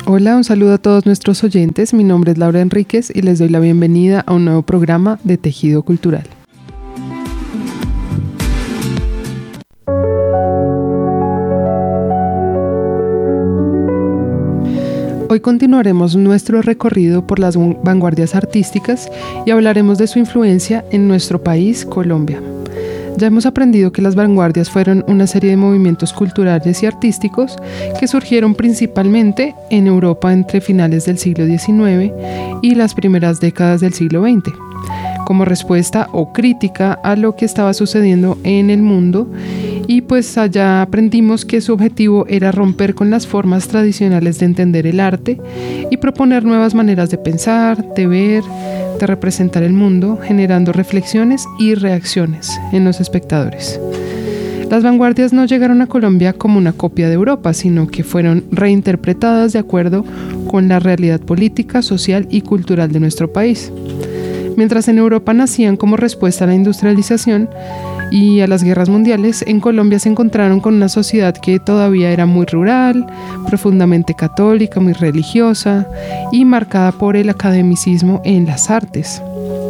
Hola, un saludo a todos nuestros oyentes. Mi nombre es Laura Enríquez y les doy la bienvenida a un nuevo programa de Tejido Cultural. Hoy continuaremos nuestro recorrido por las vanguardias artísticas y hablaremos de su influencia en nuestro país, Colombia. Ya hemos aprendido que las vanguardias fueron una serie de movimientos culturales y artísticos que surgieron principalmente en Europa entre finales del siglo XIX y las primeras décadas del siglo XX, como respuesta o crítica a lo que estaba sucediendo en el mundo, y pues allá aprendimos que su objetivo era romper con las formas tradicionales de entender el arte y proponer nuevas maneras de pensar, de ver, de representar el mundo, generando reflexiones y reacciones en los espectadores. Las vanguardias no llegaron a Colombia como una copia de Europa, sino que fueron reinterpretadas de acuerdo con la realidad política, social y cultural de nuestro país. Mientras en Europa nacían como respuesta a la industrialización y a las guerras mundiales, en Colombia se encontraron con una sociedad que todavía era muy rural, profundamente católica, muy religiosa y marcada por el academicismo en las artes.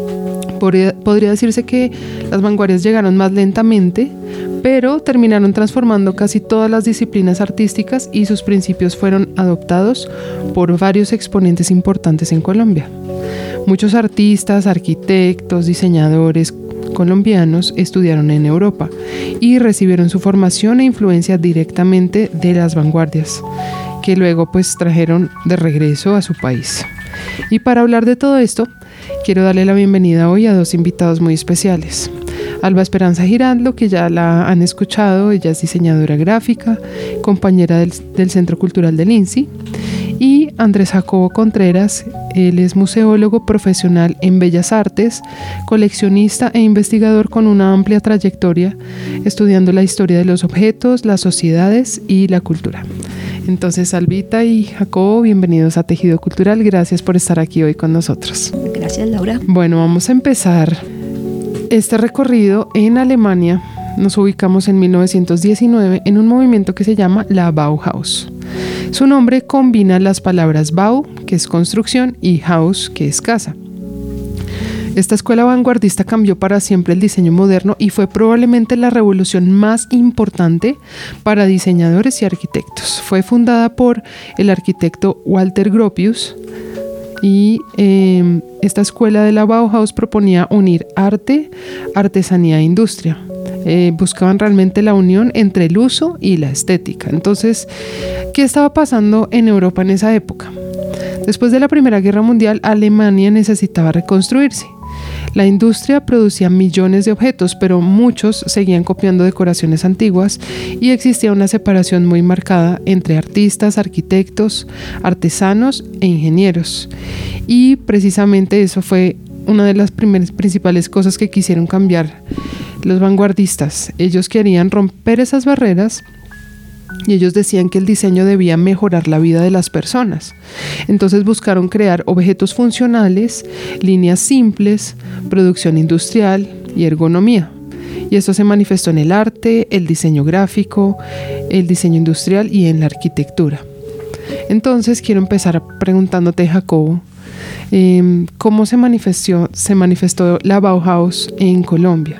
Podría decirse que las vanguardias llegaron más lentamente, pero terminaron transformando casi todas las disciplinas artísticas y sus principios fueron adoptados por varios exponentes importantes en Colombia. Muchos artistas, arquitectos, diseñadores colombianos estudiaron en Europa y recibieron su formación e influencia directamente de las vanguardias, que luego pues trajeron de regreso a su país. Y para hablar de todo esto, quiero darle la bienvenida hoy a dos invitados muy especiales. Alba Esperanza Giraldo, que ya la han escuchado, ella es diseñadora gráfica, compañera del Centro Cultural del INSI, y Andrés Jacobo Contreras, él es museólogo profesional en Bellas Artes, coleccionista e investigador con una amplia trayectoria estudiando la historia de los objetos, las sociedades y la cultura. Entonces, Albita y Jacobo, bienvenidos a Tejido Cultural, gracias por estar aquí hoy con nosotros. Gracias, Laura. Bueno, vamos a empezar este recorrido en Alemania. Nos ubicamos en 1919 en un movimiento que se llama la Bauhaus. Su nombre combina las palabras Bau, que es construcción, y Haus, que es casa. Esta escuela vanguardista cambió para siempre el diseño moderno y fue probablemente la revolución más importante para diseñadores y arquitectos. Fue fundada por el arquitecto Walter Gropius y esta escuela de la Bauhaus proponía unir arte, artesanía e industria. Buscaban realmente la unión entre el uso y la estética. Entonces, ¿qué estaba pasando en Europa en esa época? Después de la Primera Guerra Mundial, Alemania necesitaba reconstruirse. La industria producía millones de objetos, pero muchos seguían copiando decoraciones antiguas y existía una separación muy marcada entre artistas, arquitectos, artesanos e ingenieros. Y precisamente eso fue una de las principales cosas que quisieron cambiar los vanguardistas. Ellos querían romper esas barreras y ellos decían que el diseño debía mejorar la vida de las personas. Entonces buscaron crear objetos funcionales, líneas simples, producción industrial y ergonomía. Y esto se manifestó en el arte, el diseño gráfico, el diseño industrial y en la arquitectura. Entonces quiero empezar preguntándote, Jacobo, ¿cómo se manifestó la Bauhaus en Colombia?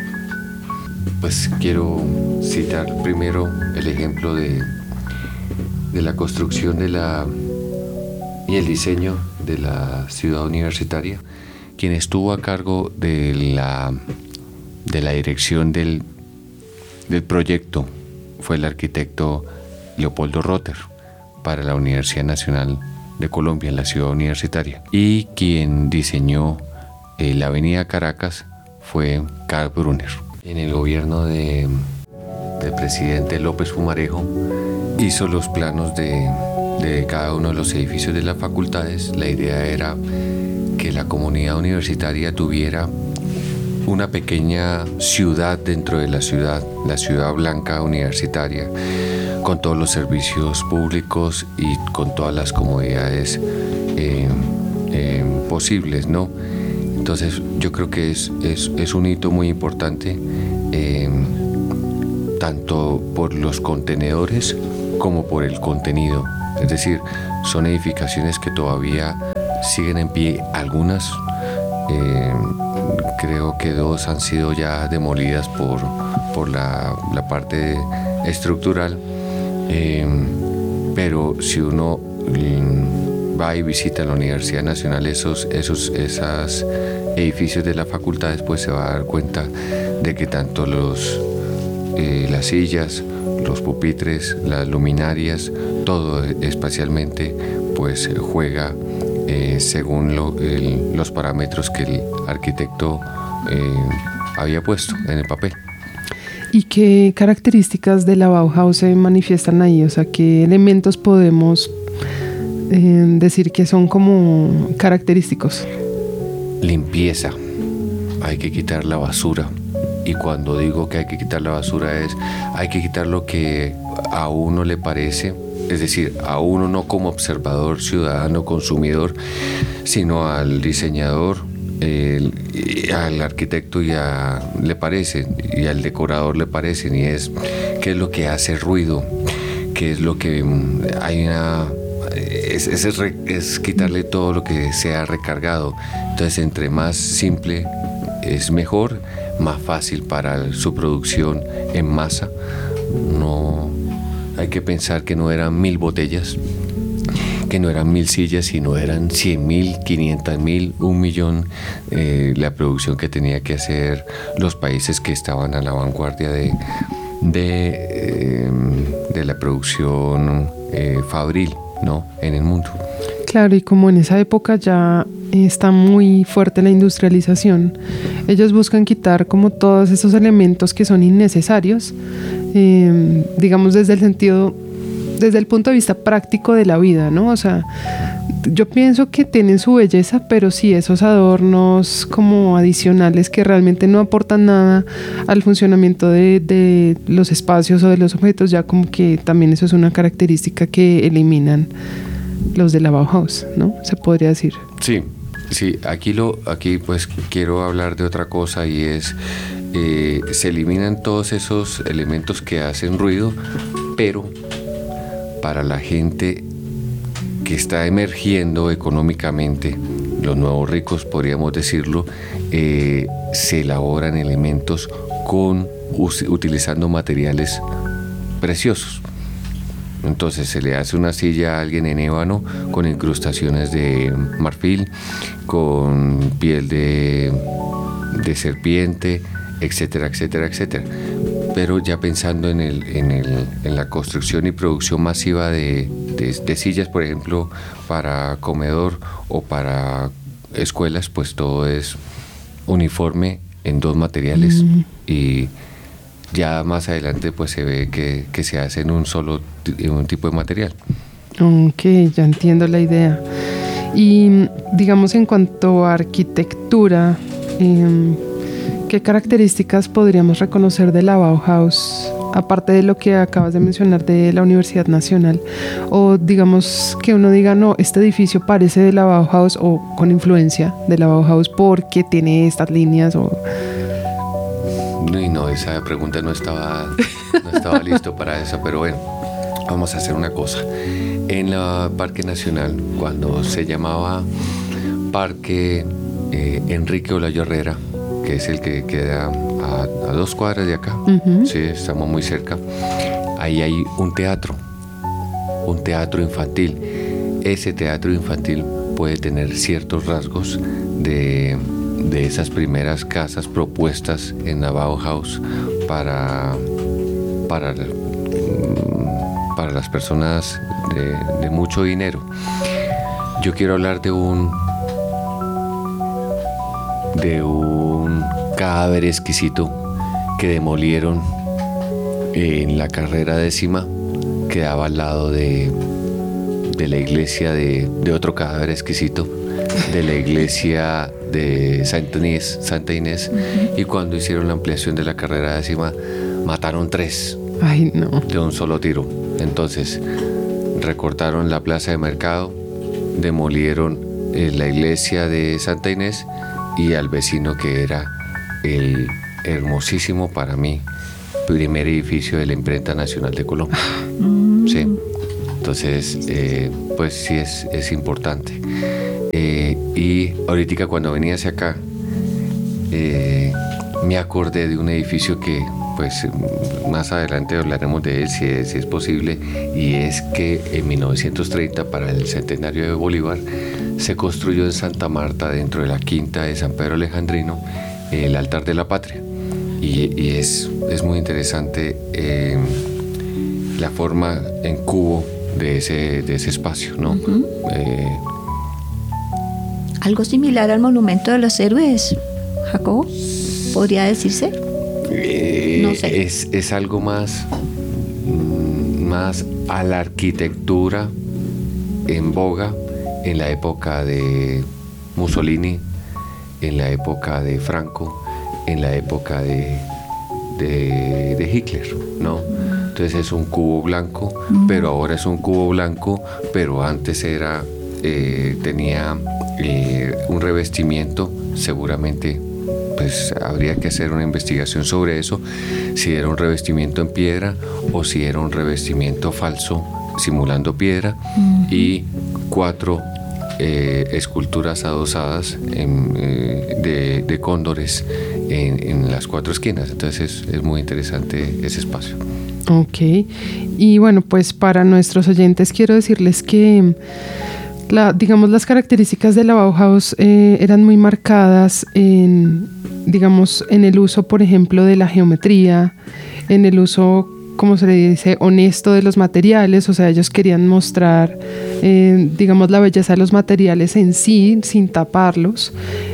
Pues quiero citar primero el ejemplo de la construcción y el diseño de la ciudad universitaria. Quien estuvo a cargo de la dirección del proyecto fue el arquitecto Leopoldo Rotter para la Universidad Nacional de Colombia, en la ciudad universitaria. Y quien diseñó la avenida Caracas fue Karl Brunner. En el gobierno del presidente López Pumarejo hizo los planos de cada uno de los edificios de las facultades. La idea era que la comunidad universitaria tuviera una pequeña ciudad dentro de la ciudad blanca universitaria, con todos los servicios públicos y con todas las comodidades posibles, ¿no? Entonces yo creo que es un hito muy importante, tanto por los contenedores como por el contenido. Es decir, son edificaciones que todavía siguen en pie, algunas, creo que 2 han sido ya demolidas por la parte estructural, pero si uno va y visita la Universidad Nacional esos edificios de las facultades, pues se va a dar cuenta de que tanto las sillas, los pupitres, las luminarias, todo espacialmente pues juega según los parámetros que el arquitecto había puesto en el papel. ¿Y qué características de la Bauhaus se manifiestan ahí? O sea, ¿qué elementos podemos decir que son como característicos? Limpieza. Hay que quitar la basura. Y cuando digo que hay que quitar la basura hay que quitar lo que a uno le parece, es decir, a uno no como observador, ciudadano, consumidor, sino al diseñador, al arquitecto le parecen, y al decorador le parecen, y es qué es lo que hace ruido, qué es lo que es quitarle todo lo que sea recargado. Entonces, entre más simple es mejor, más fácil para su producción en masa. No hay que pensar que no eran 1000 botellas, que no eran 1000 sillas, sino eran 100.000, 500.000, 1.000.000, la producción que tenía que hacer los países que estaban a la vanguardia de la producción fabril, ¿no?, en el mundo. Claro, y como en esa época ya está muy fuerte la industrialización, ellos buscan quitar como todos esos elementos que son innecesarios, digamos desde el punto de vista práctico de la vida, ¿no? O sea, yo pienso que tienen su belleza, pero sí esos adornos como adicionales que realmente no aportan nada al funcionamiento de los espacios o de los objetos, ya como que también eso es una característica que eliminan los de la Bauhaus, ¿no? Se podría decir. Sí, aquí pues quiero hablar de otra cosa, y es se eliminan todos esos elementos que hacen ruido, pero para la gente que está emergiendo económicamente, los nuevos ricos podríamos decirlo, se elaboran elementos utilizando materiales preciosos. Entonces se le hace una silla a alguien en ébano con incrustaciones de marfil, con piel de serpiente, etcétera, etcétera, etcétera. Pero ya pensando en la construcción y producción masiva de sillas, por ejemplo, para comedor o para escuelas, pues todo es uniforme en 2 materiales. Y ya más adelante pues se ve que se hace en un tipo de material. Ok, ya entiendo la idea. Y digamos, en cuanto a arquitectura, ¿qué características podríamos reconocer de la Bauhaus, aparte de lo que acabas de mencionar de la Universidad Nacional? O digamos que uno diga, no, este edificio parece de la Bauhaus o con influencia de la Bauhaus porque tiene estas líneas o... No, esa pregunta no estaba listo para eso, pero bueno, vamos a hacer una cosa. En el Parque Nacional, cuando se llamaba Parque Enrique Olayo Herrera, que es el que queda a 2 cuadras de acá, sí, estamos muy cerca, ahí hay un teatro infantil. Ese teatro infantil puede tener ciertos rasgos de esas primeras casas propuestas en la Bauhaus para las personas de mucho dinero. Yo quiero hablar de un cadáver exquisito que demolieron en la carrera 10ª, que daba al lado de la iglesia de otro cadáver exquisito, de la iglesia de Santa Inés, y cuando hicieron la ampliación de la carrera 10ª mataron 3. Ay, no. De un solo tiro. Entonces recortaron la plaza de mercado, demolieron la iglesia de Santa Inés y al vecino, que era el hermosísimo para mí primer edificio de la Imprenta Nacional de Colombia. Sí. Entonces, pues sí es importante. Y ahorita cuando venía hacia acá, me acordé de un edificio que, pues, más adelante hablaremos de él si es posible, y es que en 1930, para el centenario de Bolívar, se construyó en Santa Marta, dentro de la quinta de San Pedro Alejandrino, el altar de la patria. Y es muy interesante la forma en cubo de ese espacio, ¿no? Uh-huh. Algo similar al monumento de los héroes, Jacobo, ¿podría decirse? No sé. Es algo más a la arquitectura en boga en la época de Mussolini, en la época de Franco, en la época de Hitler, ¿no? Entonces es un cubo blanco, pero ahora es un cubo blanco, pero antes tenía un revestimiento, seguramente pues habría que hacer una investigación sobre eso, si era un revestimiento en piedra o si era un revestimiento falso simulando piedra, y 4 esculturas adosadas de cóndores en las 4 esquinas. Entonces es muy interesante ese espacio. Ok, y bueno, pues para nuestros oyentes quiero decirles que digamos, las características de la Bauhaus eran muy marcadas en el uso, por ejemplo, de la geometría, en el uso, como se le dice, honesto de los materiales. O sea, ellos querían mostrar, digamos, la belleza de los materiales en sí, sin taparlos,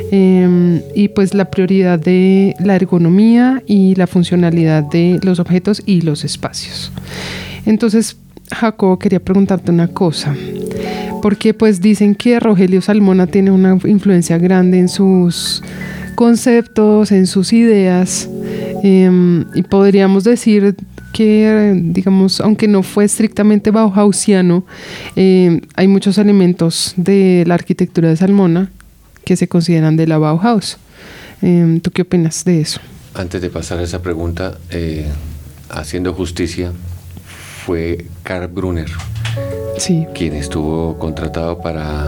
y pues la prioridad de la ergonomía y la funcionalidad de los objetos y los espacios. Entonces, Jacobo, quería preguntarte una cosa, porque pues dicen que Rogelio Salmona tiene una influencia grande en sus conceptos, en sus ideas, y podríamos decir que, digamos, aunque no fue estrictamente bauhausiano, hay muchos elementos de la arquitectura de Salmona que se consideran de la Bauhaus. ¿Tú qué opinas de eso? Antes de pasar a esa pregunta, haciendo justicia, fue Karl Brunner, sí, quien estuvo contratado para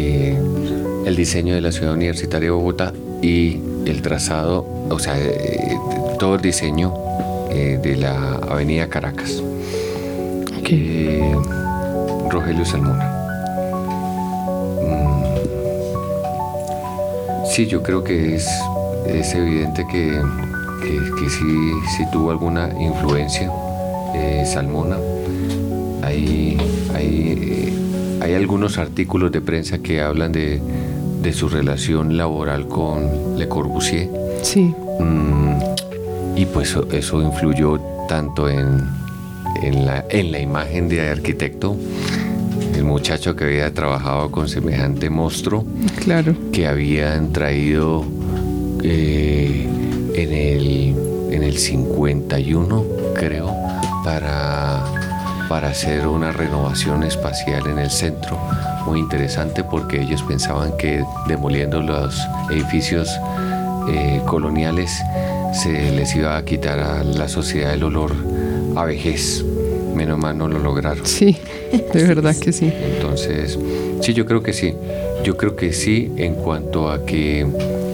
el diseño de la ciudad universitaria de Bogotá y el trazado, o sea, todo el diseño de la avenida Caracas. Okay. Rogelio Salmona. Sí, yo creo que es evidente que sí tuvo alguna influencia Salmona. Hay algunos artículos de prensa que hablan de su relación laboral con Le Corbusier. Sí. Y pues eso influyó tanto en la imagen de arquitecto, el muchacho que había trabajado con semejante monstruo, claro, que habían traído en el 51, creo, para hacer una renovación espacial en el centro, muy interesante, porque ellos pensaban que demoliendo los edificios coloniales se les iba a quitar a la sociedad el olor a vejez. Menos mal no lo lograron. Sí, de verdad que sí. Entonces, sí, yo creo que sí. Yo creo que sí, en cuanto a que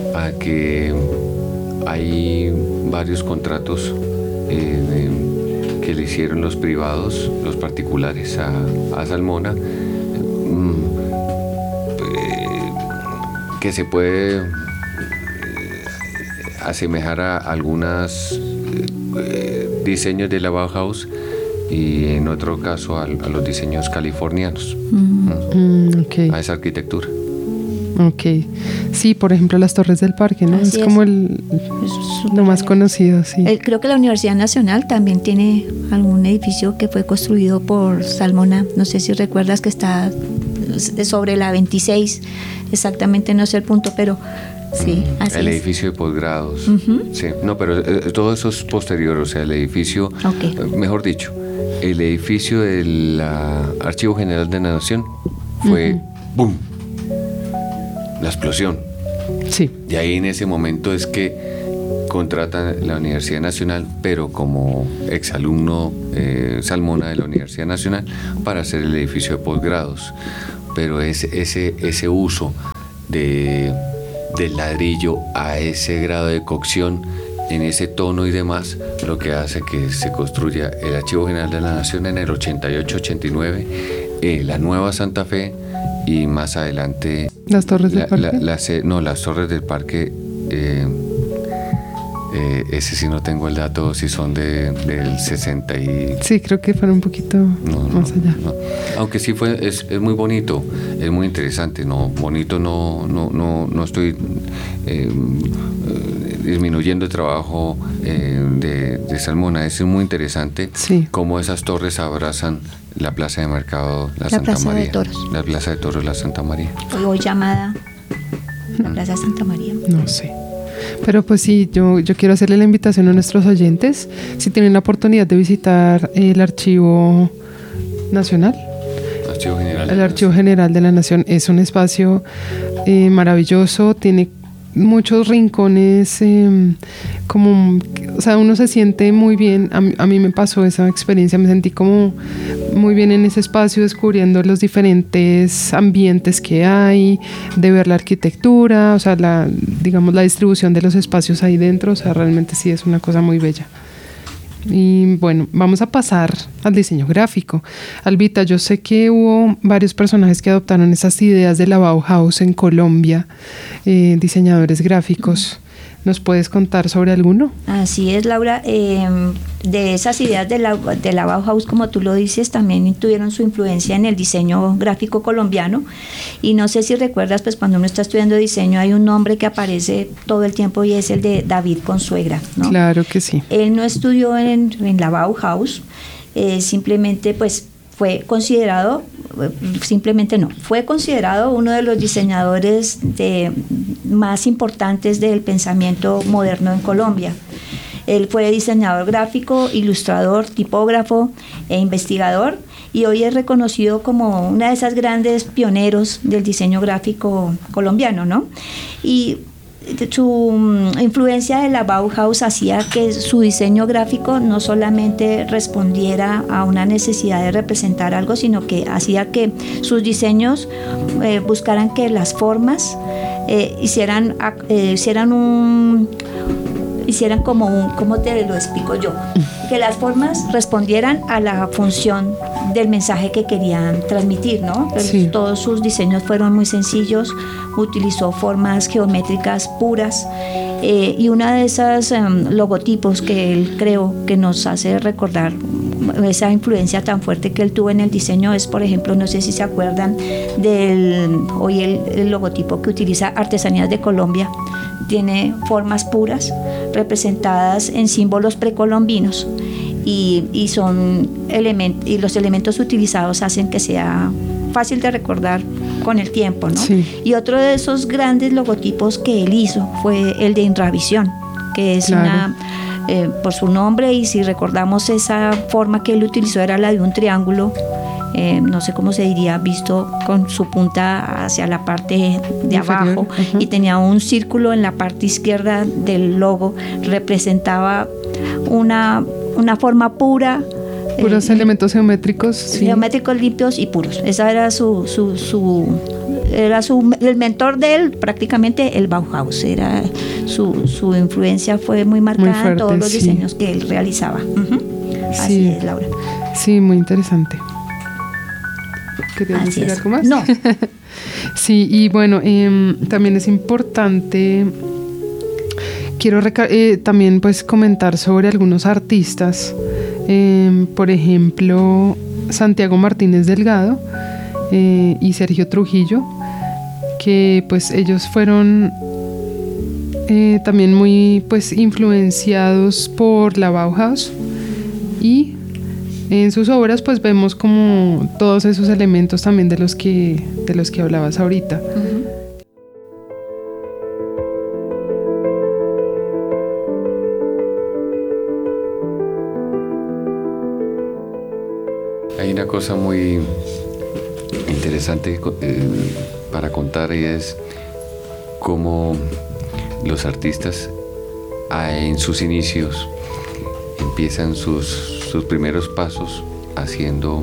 hay varios contratos que le hicieron los privados, los particulares a Salmona, que se puede asemejar a algunos diseños de la Bauhaus, y en otro caso a los diseños californianos, okay, a esa arquitectura. Ok, sí, por ejemplo las Torres del Parque, ¿no? Así es como lo más conocido, sí. Creo que la Universidad Nacional también tiene algún edificio que fue construido por Salmona. No sé si recuerdas, que está sobre la 26, exactamente no sé el punto, pero sí, así el es. edificio de posgrados. Sí, no, pero todo eso es posterior, o sea, el edificio, okay, mejor dicho, el edificio del Archivo General de la Nación fue ¡boom! La explosión. Sí. Y ahí en ese momento es que contratan la Universidad Nacional, pero como exalumno Salmona de la Universidad Nacional, para hacer el edificio de posgrados. Pero ese uso del ladrillo a ese grado de cocción, en ese tono y demás, lo que hace que se construya el Archivo General de la Nación en el 88-89, la nueva Santa Fe, y más adelante las Torres del Parque. Las Torres del Parque, ese sí no tengo el dato, si son del 60 y... Sí, creo que fueron un poquito más allá. No. Aunque sí es muy bonito, es muy interesante. Bonito no estoy disminuyendo el trabajo de Salmona. Es muy interesante cómo esas torres abrazan la plaza de mercado, la Santa Plaza María. De Toros. La plaza de Toros, la Santa María. Hoy llamada la Plaza Santa María. No sé. Pero pues sí, yo quiero hacerle la invitación a nuestros oyentes, si tienen la oportunidad de visitar el Archivo Nacional. El Archivo General de la Nación es un espacio maravilloso, tiene muchos rincones, o sea, uno se siente muy bien. A mí me pasó esa experiencia, me sentí como muy bien en ese espacio, descubriendo los diferentes ambientes que hay, de ver la arquitectura, o sea, la distribución de los espacios ahí dentro, o sea, realmente sí es una cosa muy bella. Y bueno, vamos a pasar al diseño gráfico. Albita, yo sé que hubo varios personajes que adoptaron esas ideas de la Bauhaus en Colombia, diseñadores gráficos. ¿Nos puedes contar sobre alguno? Así es, Laura. De esas ideas de la Bauhaus, como tú lo dices, también tuvieron su influencia en el diseño gráfico colombiano. Y no sé si recuerdas, pues cuando uno está estudiando diseño hay un nombre que aparece todo el tiempo y es el de David Consuegra, ¿no? Claro que sí. Él no estudió en la Bauhaus, simplemente pues fue considerado uno de los diseñadores más importantes del pensamiento moderno en Colombia. Él fue diseñador gráfico, ilustrador, tipógrafo e investigador, y hoy es reconocido como una de esas grandes pioneros del diseño gráfico colombiano, ¿no? Y su influencia de la Bauhaus hacía que su diseño gráfico no solamente respondiera a una necesidad de representar algo, sino que hacía que sus diseños buscaran que las formas hicieran como ¿cómo te lo explico yo? Que las formas respondieran a la función del mensaje que querían transmitir, ¿no? Sí. Todos sus diseños fueron muy sencillos, utilizó formas geométricas puras, y una de esas logotipos que él creó, que nos hace recordar esa influencia tan fuerte que él tuvo en el diseño, es, por ejemplo, no sé si se acuerdan hoy el logotipo que utiliza Artesanías de Colombia. Tiene formas puras representadas en símbolos precolombinos, y los elementos utilizados hacen que sea fácil de recordar con el tiempo, ¿no? Sí. Y otro de esos grandes logotipos que él hizo fue el de Inravisión, que es claro. Por su nombre, y si recordamos, esa forma que él utilizó era la de un triángulo, no sé cómo se diría, visto con su punta hacia la parte de abajo, y tenía un círculo en la parte izquierda del logo, representaba una forma pura. Puros elementos geométricos. Sí. Geométricos limpios y puros. Esa era el mentor de él, prácticamente el Bauhaus. Su influencia fue muy marcada, muy fuerte, en todos los diseños que él realizaba. Así es, Laura. Sí, muy interesante. ¿Querías decir algo más? No. Sí, y bueno, también es importante, quiero también pues comentar sobre algunos artistas, por ejemplo, Santiago Martínez Delgado y Sergio Trujillo, que pues ellos fueron también muy pues influenciados por la Bauhaus, y en sus obras pues vemos como todos esos elementos también de los que hablabas ahorita. Hay una cosa muy interesante para contar, y es cómo los artistas en sus inicios empiezan sus primeros pasos haciendo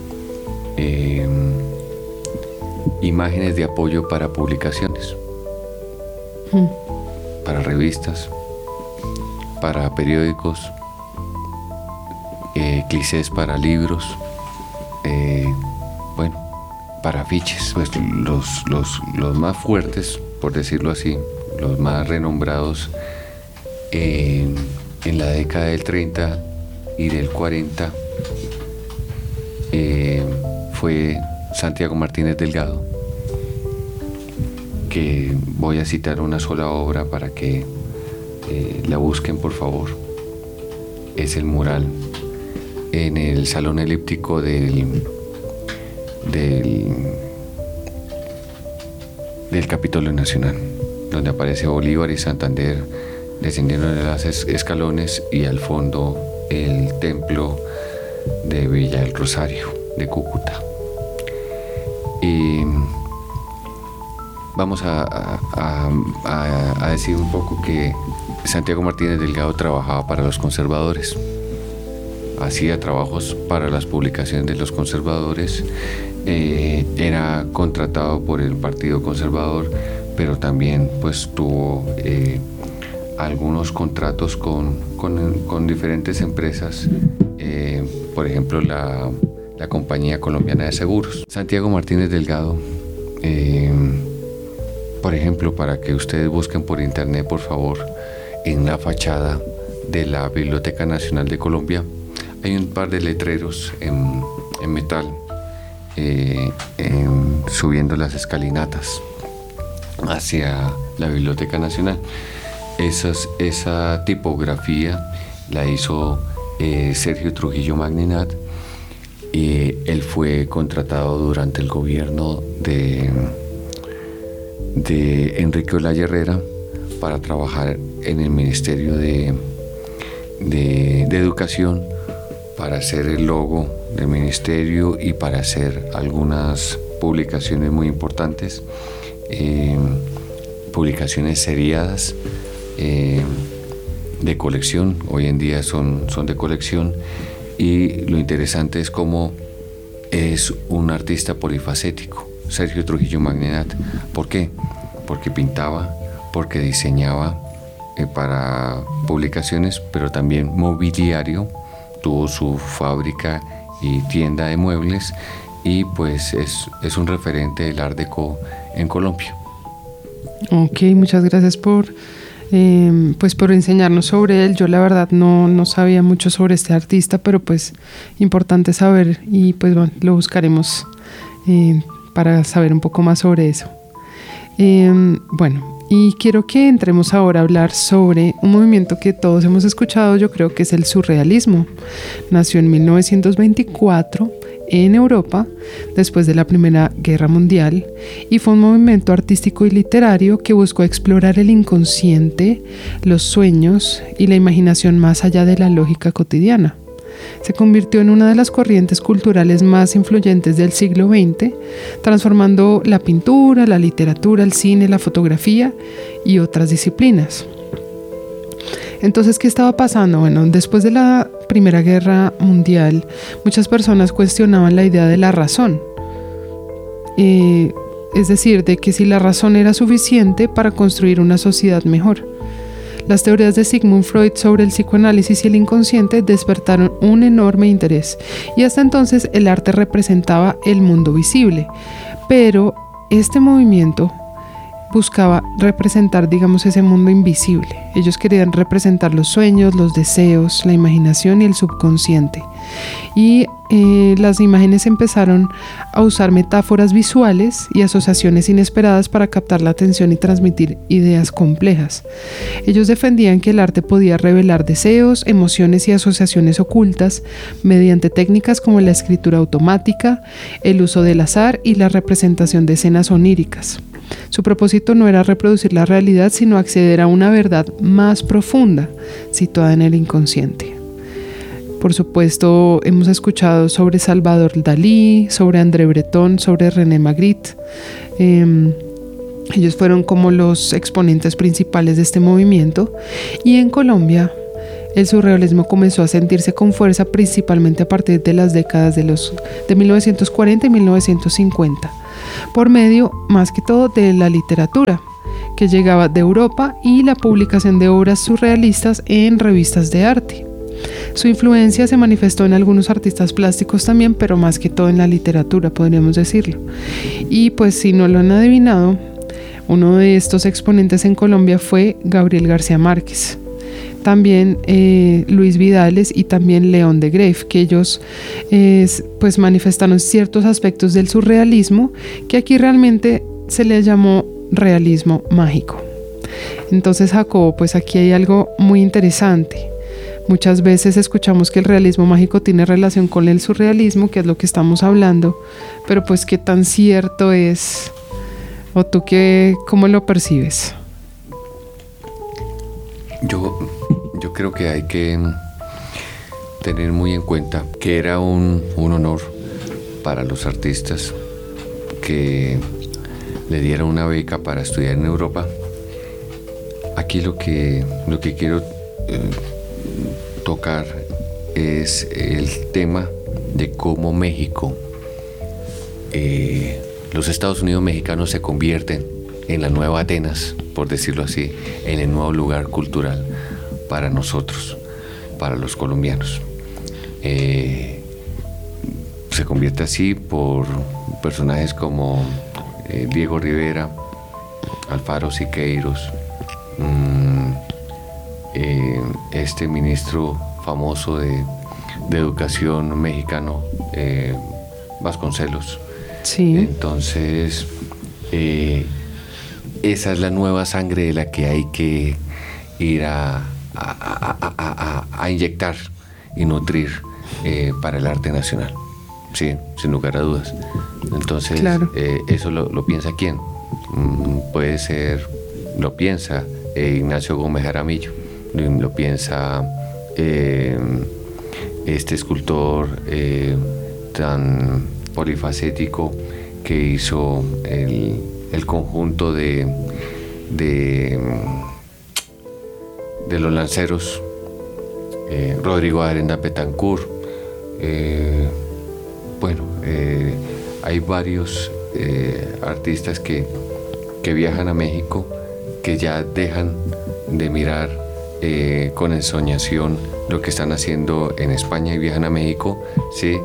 imágenes de apoyo para publicaciones, para revistas, para periódicos, clichés para libros, para afiches. Pues los más fuertes, por decirlo así, los más renombrados en la década del 30 y del 40 fue Santiago Martínez Delgado, que voy a citar una sola obra para que la busquen, por favor. Es el mural en el Salón Elíptico del Capitolio Nacional, donde aparece Bolívar y Santander descendiendo de los escalones, y al fondo el templo de Villa del Rosario de Cúcuta. Y vamos a decir un poco que Santiago Martínez Delgado trabajaba para los conservadores, hacía trabajos para las publicaciones de los conservadores, era contratado por el Partido Conservador, pero también pues tuvo algunos contratos con diferentes empresas, por ejemplo la Compañía Colombiana de Seguros. Santiago Martínez Delgado, por ejemplo, para que ustedes busquen por internet, por favor, en la fachada de la Biblioteca Nacional de Colombia hay un par de letreros en metal subiendo las escalinatas hacia la Biblioteca Nacional. Esa tipografía la hizo Sergio Trujillo Magnenat, y él fue contratado durante el gobierno de Enrique Olaya Herrera para trabajar en el Ministerio de Educación, para hacer el logo del ministerio y para hacer algunas publicaciones muy importantes, publicaciones seriadas de colección. Hoy en día son de colección, y lo interesante es cómo es un artista polifacético, Sergio Trujillo Magnenat. ¿Por qué? Porque pintaba, porque diseñaba para publicaciones, pero también mobiliario. Tuvo su fábrica y tienda de muebles, y pues es un referente del Art Deco en Colombia. Ok, muchas gracias por enseñarnos sobre él. Yo la verdad no sabía mucho sobre este artista, pero pues importante saber, y pues bueno, lo buscaremos para saber un poco más sobre eso. Y quiero que entremos ahora a hablar sobre un movimiento que todos hemos escuchado, yo creo que es el surrealismo. Nació en 1924 en Europa, después de la Primera Guerra Mundial, y fue un movimiento artístico y literario que buscó explorar el inconsciente, los sueños y la imaginación más allá de la lógica cotidiana. Se convirtió en una de las corrientes culturales más influyentes del siglo XX, transformando la pintura, la literatura, el cine, la fotografía y otras disciplinas. Entonces, ¿qué estaba pasando? Bueno, después de la Primera Guerra Mundial, muchas personas cuestionaban la idea de la razón. Es decir, de que si la razón era suficiente para construir una sociedad mejor. Las teorías de Sigmund Freud sobre el psicoanálisis y el inconsciente despertaron un enorme interés, y hasta entonces el arte representaba el mundo visible, pero este movimiento buscaba representar, ese mundo invisible. Ellos querían representar los sueños, los deseos, la imaginación y el subconsciente. Y las imágenes empezaron a usar metáforas visuales y asociaciones inesperadas para captar la atención y transmitir ideas complejas. Ellos defendían que el arte podía revelar deseos, emociones y asociaciones ocultas mediante técnicas como la escritura automática, el uso del azar y la representación de escenas oníricas. Su propósito no era reproducir la realidad, sino acceder a una verdad más profunda, situada en el inconsciente. Por supuesto, hemos escuchado sobre Salvador Dalí, sobre André Breton, sobre René Magritte. Ellos fueron como los exponentes principales de este movimiento, y en Colombia el surrealismo comenzó a sentirse con fuerza principalmente a partir de las décadas de 1940 y 1950, por medio más que todo de la literatura que llegaba de Europa y la publicación de obras surrealistas en revistas de arte. Su influencia se manifestó en algunos artistas plásticos también, pero más que todo en la literatura, podríamos decirlo. Y pues si no lo han adivinado, uno de estos exponentes en Colombia fue Gabriel García Márquez. También Luis Vidales y también León de Greiff, que ellos pues manifestaron ciertos aspectos del surrealismo que aquí realmente se les llamó realismo mágico. Entonces, Jacobo, pues aquí hay algo muy interesante. Muchas veces escuchamos que el realismo mágico tiene relación con el surrealismo, que es lo que estamos hablando, pero pues qué tan cierto es, o tú cómo lo percibes. Yo creo que hay que tener muy en cuenta que era un honor para los artistas que le dieran una beca para estudiar en Europa. Aquí lo que quiero tocar es el tema de cómo México, los Estados Unidos mexicanos se convierten en la nueva Atenas, por decirlo así, en el nuevo lugar cultural para nosotros, para los colombianos. Se convierte así por personajes como Diego Rivera, Alfaro Siqueiros, este ministro famoso de educación mexicano, Vasconcelos. Sí. Entonces, esa es la nueva sangre de la que hay que ir a inyectar y nutrir para el arte nacional. Sí, sin lugar a dudas. Entonces, claro. Eso lo piensa quién. Puede ser, lo piensa Ignacio Gómez Jaramillo, lo piensa este escultor tan polifacético que hizo el conjunto de los lanceros, Rodrigo Arenda Betancourt. Hay varios artistas que viajan a México, que ya dejan de mirar con ensoñación lo que están haciendo en España y viajan a México, ¿sí?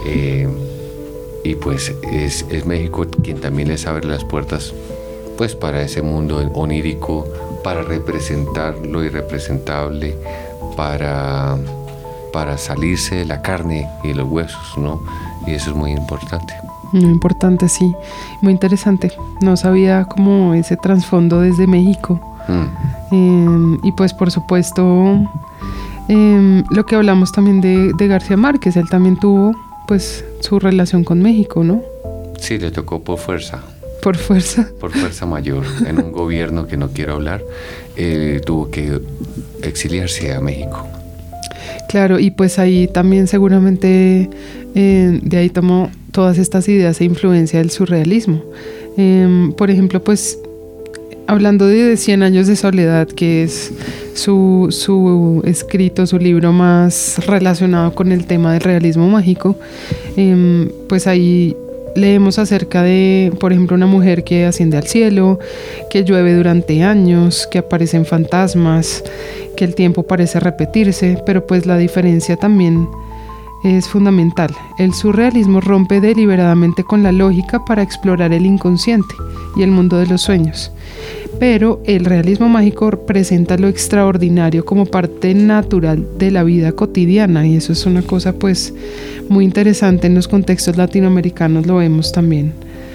Y pues es México quien también les abre las puertas, pues, para ese mundo onírico, para representar lo irrepresentable, para salirse de la carne y los huesos, ¿no? Y eso es muy importante. Muy importante, sí. Muy interesante. No sabía como ese trasfondo desde México. Y pues por supuesto lo que hablamos también de García Márquez, él también tuvo pues su relación con México, ¿no? Sí, le tocó por fuerza. Por fuerza. Por fuerza mayor. En un gobierno que no quiero hablar, tuvo que exiliarse a México. Claro, y pues ahí también seguramente de ahí tomó todas estas ideas e influencia del surrealismo. Por ejemplo, pues hablando de 100 años de soledad, que es su escrito, su libro más relacionado con el tema del realismo mágico, pues ahí leemos acerca de, por ejemplo, una mujer que asciende al cielo, que llueve durante años, que aparecen fantasmas, que el tiempo parece repetirse, pero pues la diferencia también es fundamental. El surrealismo rompe deliberadamente con la lógica para explorar el inconsciente y el mundo de los sueños, pero el realismo mágico presenta lo extraordinario como parte natural de la vida cotidiana, y eso es una cosa pues muy interesante. En los contextos latinoamericanos lo vemos también.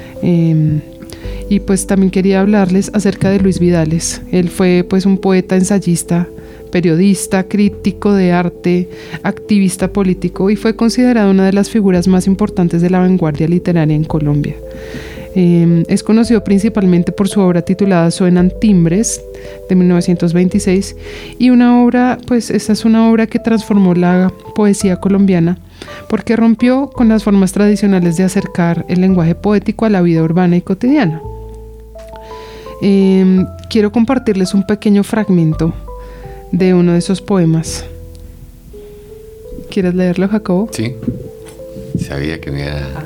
Y pues también quería hablarles acerca de Luis Vidales. Él fue pues un poeta, ensayista, periodista, crítico de arte, activista político, y fue considerado una de las figuras más importantes de la vanguardia literaria en Colombia. Es conocido principalmente por su obra titulada Suenan timbres, de 1926, y una obra, pues esta es una obra que transformó la poesía colombiana, porque rompió con las formas tradicionales de acercar el lenguaje poético a la vida urbana y cotidiana. Quiero compartirles un pequeño fragmento de uno de esos poemas. ¿Quieres leerlo, Jacobo? Sí, sabía que me iba a...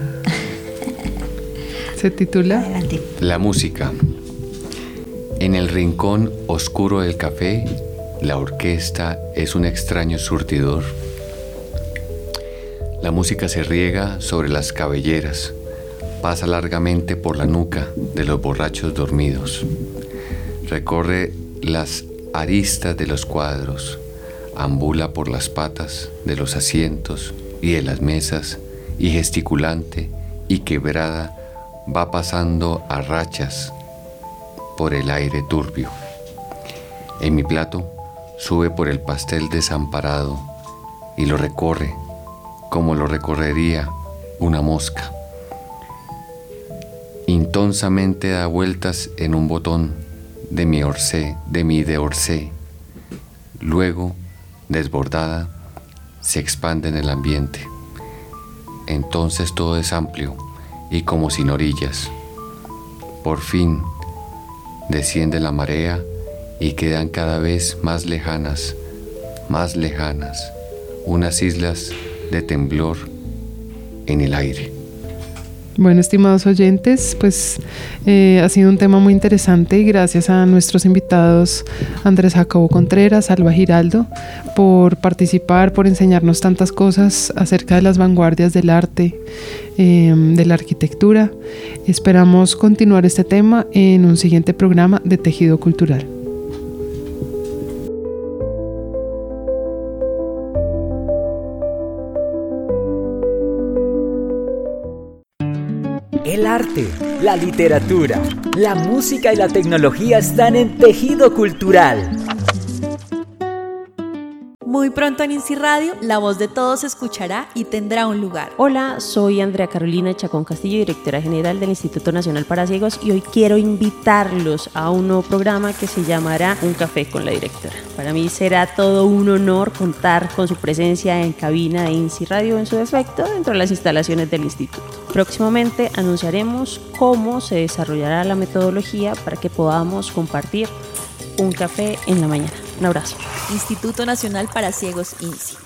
Se titula Adelante. La música. En el rincón oscuro del café, la orquesta es un extraño surtidor. La música se riega sobre las cabelleras, pasa largamente por la nuca de los borrachos dormidos, recorre las aristas de los cuadros, ambula por las patas de los asientos y de las mesas, y gesticulante y quebrada va pasando a rachas por el aire turbio. En mi plato sube por el pastel desamparado y lo recorre como lo recorrería una mosca. Intonsamente da vueltas en un botón de mi D'Orsay. Luego, desbordada, se expande en el ambiente. Entonces todo es amplio y como sin orillas. Por fin desciende la marea y quedan cada vez más lejanas, unas islas de temblor en el aire. Bueno, estimados oyentes, pues ha sido un tema muy interesante y gracias a nuestros invitados Andrés Jacobo Contreras, Alba Giraldo, por participar, por enseñarnos tantas cosas acerca de las vanguardias del arte, de la arquitectura. Esperamos continuar este tema en un siguiente programa de Tejido Cultural. El arte, la literatura, la música y la tecnología están en Tejido Cultural. Muy pronto en INSI Radio, la voz de todos se escuchará y tendrá un lugar. Hola, soy Andrea Carolina Chacón Castillo, directora general del Instituto Nacional para Ciegos, y hoy quiero invitarlos a un nuevo programa que se llamará Un Café con la Directora. Para mí será todo un honor contar con su presencia en cabina de INSI Radio en su defecto dentro de las instalaciones del instituto. Próximamente anunciaremos cómo se desarrollará la metodología para que podamos compartir un café en la mañana. Un abrazo. Instituto Nacional para Ciegos INSI.